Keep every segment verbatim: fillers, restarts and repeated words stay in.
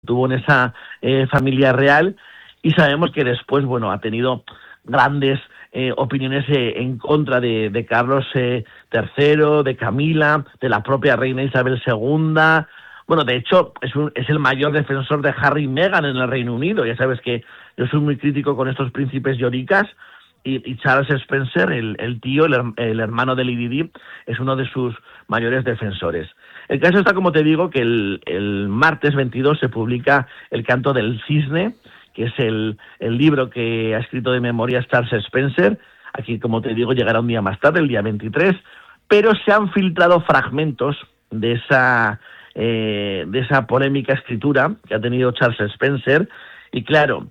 tuvo en esa eh, familia real, y sabemos que después, bueno, ha tenido grandes eh, opiniones eh, en contra de, de Carlos eh, tercero, de Camila, de la propia reina Isabel segunda. Bueno, de hecho, es, un, es el mayor defensor de Harry y Meghan en el Reino Unido. Ya sabes que yo soy muy crítico con estos príncipes lloricas, y, y Charles Spencer, el, el tío, el, el hermano de Lady Di, es uno de sus mayores defensores. El caso está, como te digo, que el, el martes veintidós se publica El canto del cisne, que es el, el libro que ha escrito de memorias Charles Spencer. Aquí, como te digo, llegará un día más tarde, el día veintitrés, pero se han filtrado fragmentos de esa, eh, de esa polémica escritura que ha tenido Charles Spencer, y claro,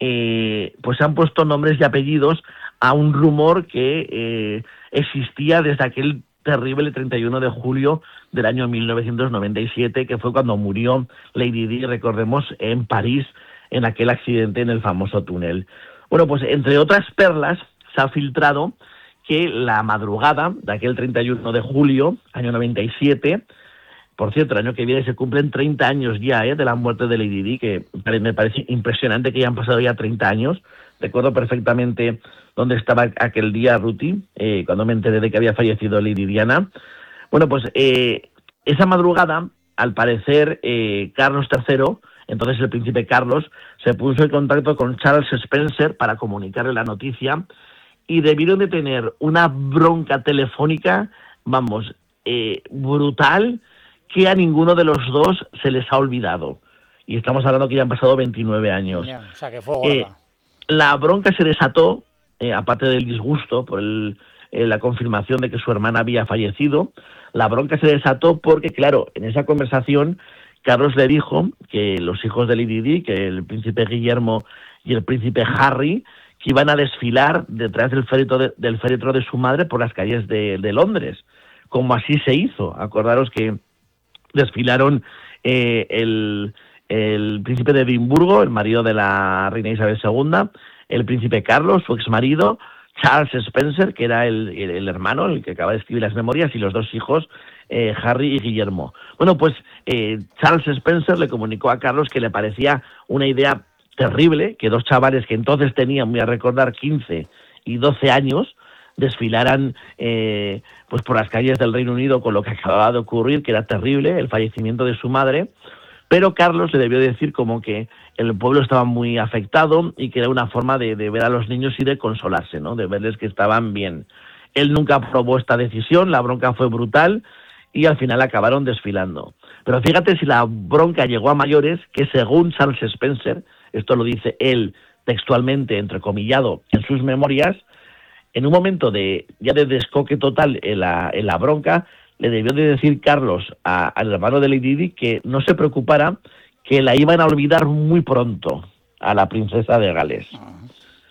eh, pues se han puesto nombres y apellidos a un rumor que eh, existía desde aquel terrible treinta y uno de julio del año mil novecientos noventa y siete, que fue cuando murió Lady Di, recordemos, en París, en aquel accidente en el famoso túnel. Bueno, pues entre otras perlas se ha filtrado que la madrugada de aquel treinta y uno de julio, año noventa y siete, por cierto, el año que viene se cumplen treinta años ya ¿eh? de la muerte de Lady Di, que me parece impresionante que hayan pasado ya treinta años. Recuerdo perfectamente dónde estaba aquel día, Ruti, eh, cuando me enteré de que había fallecido Lady Diana. Bueno, pues eh, esa madrugada, al parecer, eh, Carlos tercero, entonces el príncipe Carlos, se puso en contacto con Charles Spencer para comunicarle la noticia, y debieron de tener una bronca telefónica, vamos, eh, brutal, que a ninguno de los dos se les ha olvidado. Y estamos hablando que ya han pasado veintinueve años. Yeah, o sea, que fue gorda. Eh, la bronca se desató, eh, aparte del disgusto por el, eh, la confirmación de que su hermana había fallecido. La bronca se desató porque, claro, en esa conversación Carlos le dijo que los hijos de Lady Di, que el príncipe Guillermo y el príncipe Harry, que iban a desfilar detrás del féretro de, del féretro de su madre por las calles de, de Londres, como así se hizo. Acordaros que desfilaron eh, el, el príncipe de Edimburgo, el marido de la reina Isabel segunda, el príncipe Carlos, su exmarido, Charles Spencer, que era el, el, el hermano, el que acaba de escribir las memorias, y los dos hijos, eh, Harry y Guillermo. Bueno, pues eh, Charles Spencer le comunicó a Carlos que le parecía una idea terrible que dos chavales que entonces tenían, voy a recordar, quince y doce años, desfilaran eh, pues por las calles del Reino Unido con lo que acababa de ocurrir, que era terrible, el fallecimiento de su madre. Pero Carlos le debió decir como que el pueblo estaba muy afectado y que era una forma de, de ver a los niños y de consolarse, ¿no? De verles que estaban bien. Él nunca aprobó esta decisión, la bronca fue brutal y al final acabaron desfilando. Pero fíjate si la bronca llegó a mayores, que según Charles Spencer, esto lo dice él textualmente, entrecomillado, en sus memorias, en un momento de ya de descoque total en la, en la bronca, le debió de decir Carlos a, al hermano de Lady Di que no se preocupara, que la iban a olvidar muy pronto, a la princesa de Gales. Uh-huh.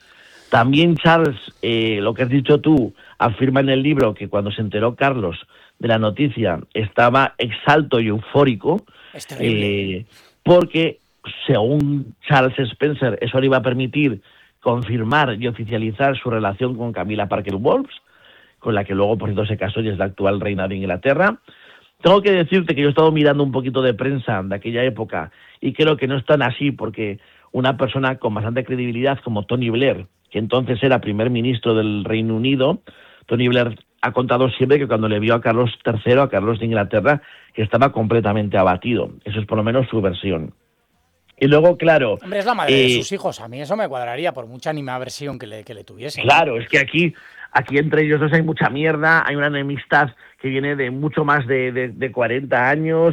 También Charles, eh, lo que has dicho tú, afirma en el libro que cuando se enteró Carlos de la noticia estaba exalto y eufórico, eh, porque según Charles Spencer eso le iba a permitir confirmar y oficializar su relación con Camilla Parker Bowles, con la que luego, por cierto, se casó y es la actual reina de Inglaterra. Tengo que decirte que yo he estado mirando un poquito de prensa de aquella época y creo que no es tan así, porque una persona con bastante credibilidad como Tony Blair, que entonces era primer ministro del Reino Unido, Tony Blair ha contado siempre que cuando le vio a Carlos tercero, a Carlos de Inglaterra, que estaba completamente abatido. Eso es por lo menos su versión. Y luego, claro... Hombre, es la madre eh, de sus hijos. A mí eso me cuadraría, por mucha animadversión que le, que le tuviese. Claro, ¿no? Es que aquí, aquí entre ellos dos hay mucha mierda, hay una enemistad que viene de mucho más de, de, de cuarenta años,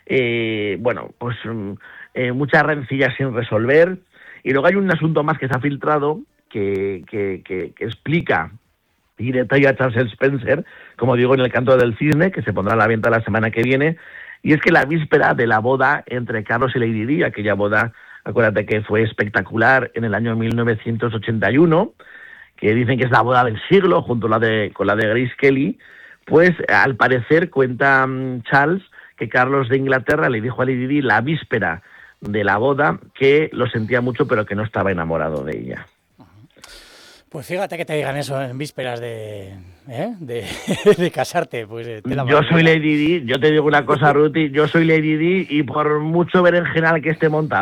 eh, bueno, pues eh, muchas rencillas sin resolver. Y luego hay un asunto más que se ha filtrado que, que, que, que explica y detalla a Charles Spencer, como digo, en El canto del cisne, que se pondrá a la venta la semana que viene. Y es que la víspera de la boda entre Carlos y Lady Di, aquella boda, acuérdate que fue espectacular en el año mil novecientos ochenta y uno, que dicen que es la boda del siglo, junto a la de, con la de Grace Kelly, pues al parecer cuenta um, Charles que Carlos de Inglaterra le dijo a Lady Di la víspera de la boda que lo sentía mucho pero que no estaba enamorado de ella. Pues fíjate que te digan eso en vísperas de, ¿eh? de, de casarte. Pues, eh, te la yo soy Lady Di, yo te digo una cosa, Ruti, yo soy Lady Di y por mucho berenjenal que esté montado,